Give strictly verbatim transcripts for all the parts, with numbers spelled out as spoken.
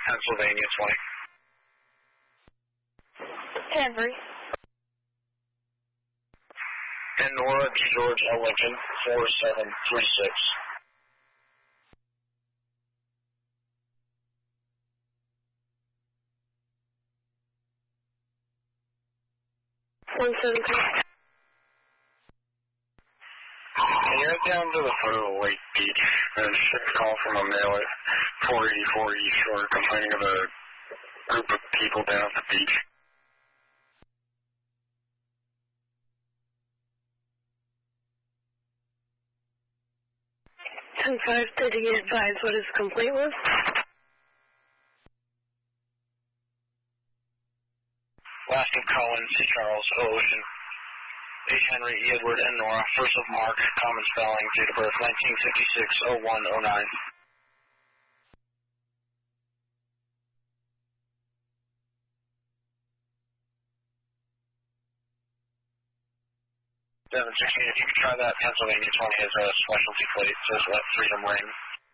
Pennsylvania twenty. Henry. And Nora G. George L. Lincoln, four seven three six. one seven three. Can you head down to the foot of the Lake Beach? There's a call from a male at four eighty-four East Shore complaining of a group of people down at the beach. ten five, did you advise what his complaint was? Last name Colin, C. Charles, O. Ocean, H. Henry, E. Edward, N. Nora, first of Mark, common spelling, date of birth nineteen fifty-six, oh one oh nine. seven sixteen, if you could try that, Pennsylvania twenty has a specialty plate, says let Freedom ring.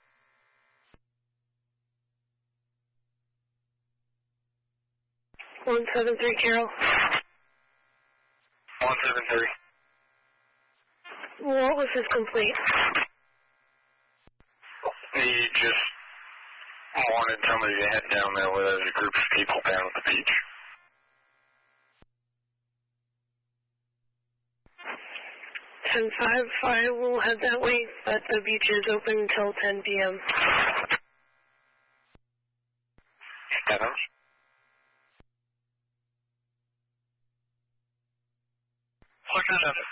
one seven three, Carol. one seven three. What was his complaint? He just wanted somebody to head down there where there's a group of people down at the beach. ten five, I will head that way, but the beach is open until ten p.m. Adams? Look at it.